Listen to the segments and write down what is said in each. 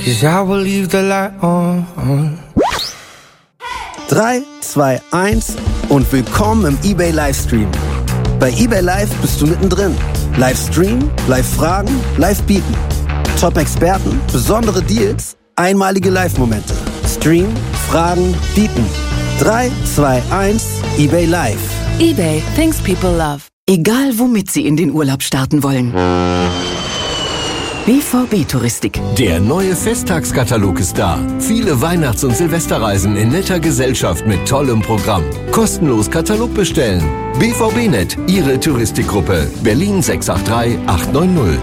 'cause I will leave the light on. 3, 2, 1 und willkommen im eBay Livestream. Bei eBay Live bist du mittendrin. Live streamen, live fragen, live bieten. Top-Experten, besondere Deals, einmalige Live-Momente. Stream, fragen, bieten. 3, 2, 1, eBay Live. eBay, things people love. Egal womit Sie in den Urlaub starten wollen. BVB Touristik. Der neue Festtagskatalog ist da. Viele Weihnachts- und Silvesterreisen in netter Gesellschaft mit tollem Programm. Kostenlos Katalog bestellen. BVB-Net, Ihre Touristikgruppe. Berlin 683 890.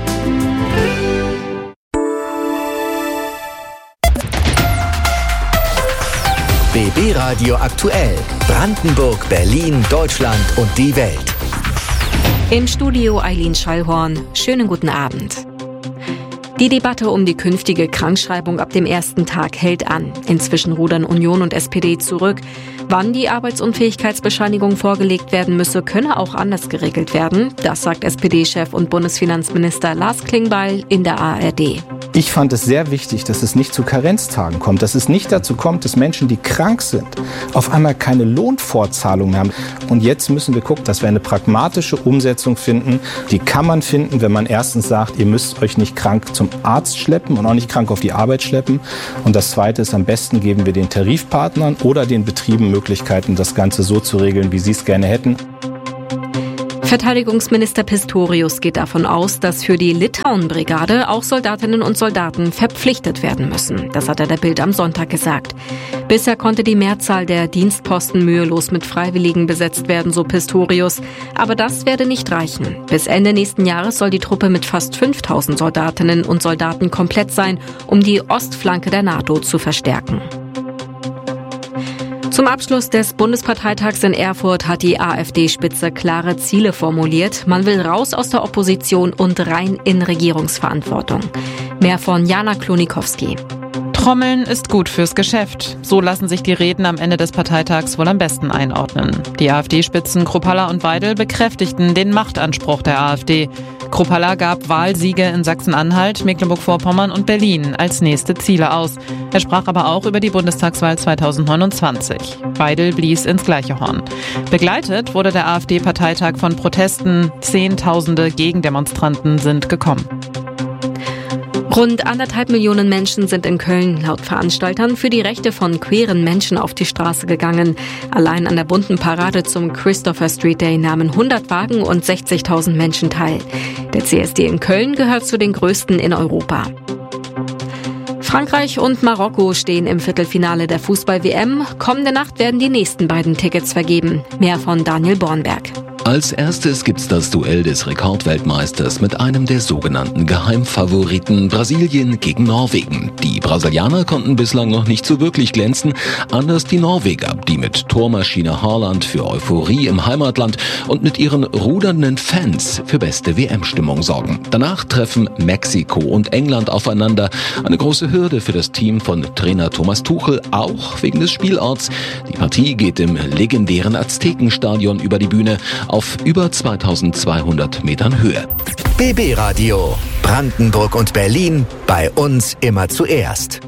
BB Radio aktuell. Brandenburg, Berlin, Deutschland und die Welt. Im Studio Eileen Schallhorn. Schönen guten Abend. Die Debatte um die künftige Krankschreibung ab dem ersten Tag hält an. Inzwischen rudern Union und SPD zurück. Wann die Arbeitsunfähigkeitsbescheinigung vorgelegt werden müsse, könne auch anders geregelt werden. Das sagt SPD-Chef und Bundesfinanzminister Lars Klingbeil in der ARD. Ich fand es sehr wichtig, dass es nicht zu Karenztagen kommt, dass es nicht dazu kommt, dass Menschen, die krank sind, auf einmal keine Lohnfortzahlung mehr haben. Und jetzt müssen wir gucken, dass wir eine pragmatische Umsetzung finden. Die kann man finden, wenn man erstens sagt, ihr müsst euch nicht krank zum Arzt schleppen und auch nicht krank auf die Arbeit schleppen. Und das Zweite ist, am besten geben wir den Tarifpartnern oder den Betrieben Möglichkeiten, das Ganze so zu regeln, wie sie es gerne hätten. Verteidigungsminister Pistorius geht davon aus, dass für die Litauen-Brigade auch Soldatinnen und Soldaten verpflichtet werden müssen. Das hat er der Bild am Sonntag gesagt. Bisher konnte die Mehrzahl der Dienstposten mühelos mit Freiwilligen besetzt werden, so Pistorius. Aber das werde nicht reichen. Bis Ende nächsten Jahres soll die Truppe mit fast 5000 Soldatinnen und Soldaten komplett sein, um die Ostflanke der NATO zu verstärken. Zum Abschluss des Bundesparteitags in Erfurt hat die AfD-Spitze klare Ziele formuliert. Man will raus aus der Opposition und rein in Regierungsverantwortung. Mehr von Jana Klonikowski. Trommeln ist gut fürs Geschäft. So lassen sich die Reden am Ende des Parteitags wohl am besten einordnen. Die AfD-Spitzen Kruppalla und Weidel bekräftigten den Machtanspruch der AfD. Kruppalla gab Wahlsiege in Sachsen-Anhalt, Mecklenburg-Vorpommern und Berlin als nächste Ziele aus. Er sprach aber auch über die Bundestagswahl 2029. Weidel blies ins gleiche Horn. Begleitet wurde der AfD-Parteitag von Protesten. Zehntausende Gegendemonstranten sind gekommen. Rund 1,5 Millionen Menschen sind in Köln laut Veranstaltern für die Rechte von queeren Menschen auf die Straße gegangen. Allein an der bunten Parade zum Christopher Street Day nahmen 100 Wagen und 60.000 Menschen teil. Der CSD in Köln gehört zu den größten in Europa. Frankreich und Marokko stehen im Viertelfinale der Fußball-WM. Kommende Nacht werden die nächsten beiden Tickets vergeben. Mehr von Daniel Bornberg. Als erstes gibt's das Duell des Rekordweltmeisters mit einem der sogenannten Geheimfavoriten Brasilien gegen Norwegen. Die Brasilianer konnten bislang noch nicht so wirklich glänzen, anders die Norweger, die mit Tormaschine Haaland für Euphorie im Heimatland und mit ihren rudernden Fans für beste WM-Stimmung sorgen. Danach treffen Mexiko und England aufeinander. Eine große Hürde für das Team von Trainer Thomas Tuchel, auch wegen des Spielorts. Die Partie geht im legendären Aztekenstadion über die Bühne auf über 2200 Metern Höhe. BB Radio. Brandenburg und Berlin. Bei uns immer zuerst.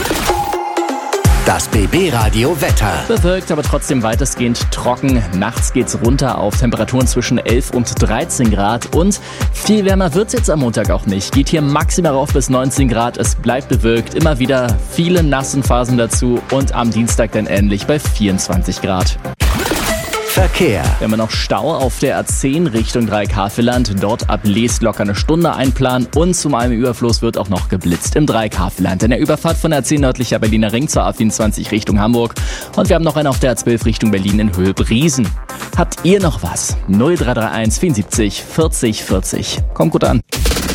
Das BB Radio Wetter. Bewölkt, aber trotzdem weitestgehend trocken. Nachts geht's runter auf Temperaturen zwischen 11 und 13 Grad. Und viel wärmer wird's jetzt am Montag auch nicht. Geht hier maximal rauf bis 19 Grad. Es bleibt bewölkt. Immer wieder viele nassen Phasen dazu. Und am Dienstag dann ähnlich bei 24 Grad. Verkehr. Wir haben noch Stau auf der A10 Richtung Dreieckhavelland. Dort ab Leest locker eine Stunde einplanen. Und zum einen Überfluss wird auch noch geblitzt im Dreieckhavelland. In der Überfahrt von der A10 nördlicher Berliner Ring zur A24 Richtung Hamburg. Und wir haben noch einen auf der A12 Richtung Berlin in Höhe Briesen. Habt ihr noch was? 0331 74 40 40. Kommt gut an.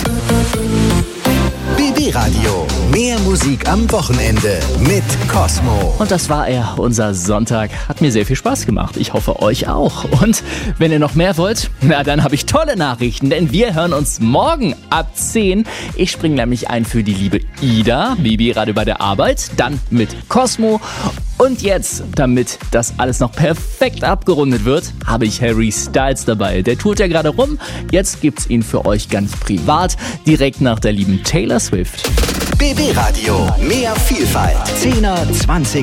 BB Radio. Mehr Musik am Wochenende mit Cosmo. Und das war er, unser Sonntag. Hat mir sehr viel Spaß gemacht. Ich hoffe, euch auch. Und wenn ihr noch mehr wollt, na dann habe ich tolle Nachrichten, denn wir hören uns morgen ab 10. Ich springe nämlich ein für die liebe Ida, BB Radio bei der Arbeit, dann mit Cosmo. Und jetzt, damit das alles noch perfekt abgerundet wird, habe ich Harry Styles dabei. Der tourt ja gerade rum. Jetzt gibt's ihn für euch ganz privat, direkt nach der lieben Taylor Swift. BB Radio. Mehr Vielfalt. 10er, 20er.